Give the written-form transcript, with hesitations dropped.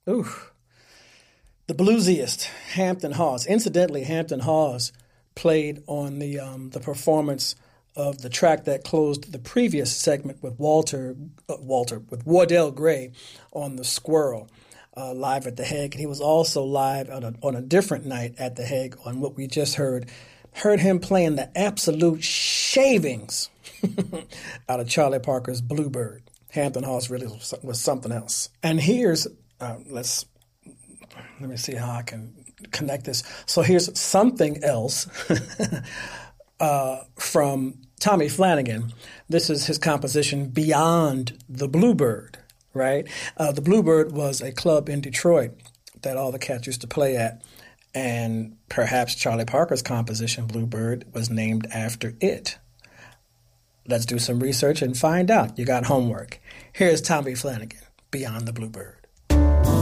Ooh, the bluesiest, Hampton Hawes. Incidentally, Hampton Hawes played on the performance of the track that closed the previous segment with with Wardell Gray on the Squirrel, live at the Hague. And he was also live on a different night at the Hague on what we just heard. Heard him playing the absolute shavings out of Charlie Parker's Bluebird. Hampton Hawes really was something else. And here's, let me see how I can connect this. So here's something else from Tommy Flanagan. This is his composition, Beyond the Bluebird, right? The Bluebird was a club in Detroit that all the cats used to play at. And perhaps Charlie Parker's composition, Bluebird, was named after it. Let's do some research and find out. You got homework. Here's Tommy Flanagan, Beyond the Bluebird.